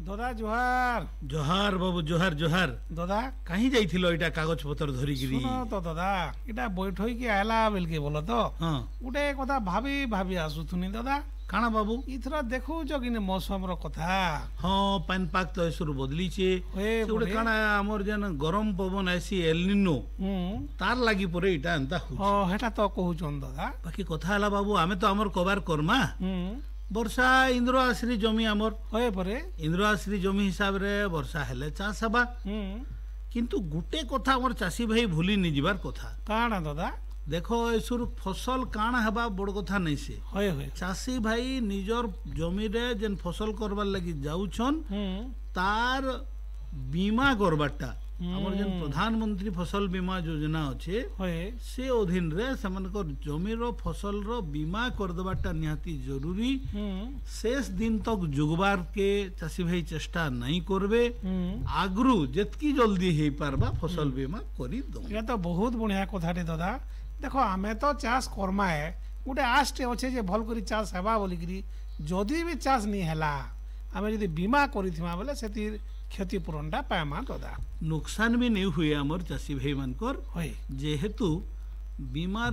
दादा जोहार जोहार बाबू जोहार जोहार दादा कहीं जाइथिलो एटा कागज पत्र धरी गिरी सुनो तो दादा इटा बैठई के आयला बेल के बोलो तो हां गुटे कथा भाभी भाभी आसुथुनी दादा काना बाबू इथरा देखुछ कि ने मौसम रो कथा हां पान पाक तो एसुर बदली छे ओए गुटे बड़े। काना हमर जन गरम पवन आसी एलिनो तार लागि परे इटा अंता हो हो हेटा तो कहूचन दादा बाकी कथा हला बाबू आमे तो हमर कबार करमा वर्षा इंद्र आश्री जमी हमर होए परे इंद्र आश्री जमी हिसाब रे वर्षा हेले चाष हबा किंतु गुटे कथा हमर चासी भाई भूली नि जिबार कथा काना दादा देखो एसुर फसल काना हबा बड़ कथा नहीं से होए होए चाषी भाई निजर जमी रे जेन फसल करबार लगी जाउछन तार बीमा करबाटा हमर जेन प्रधानमंत्री फसल बीमा योजना अच्छे होए से अधीन रे सेमानकर जमी रो फसल रो बीमा कर देबाटा निहाती जरूरी शेष दिन तक जुगबार के चाषी भाई चेष्टा नहीं करबे आगरू जेतकी जल्दी हे पारबा फसल बीमा करी दो ये तो बहुत बढ़िया कथाटे दादा देखो आमे तो चाष करमा है गोटे आस्टे अच्छे जे भल करी चाष हेबा बोली करी जदि भी चाष नहीं हैला आमे जदि बीमा करिथिमा बोले सेतिर क्षतिपूरणटा पाएमा दादा नुकसान भी नहीं हुए हमर चाषी भाई मानकर होए जेहेतु बीमार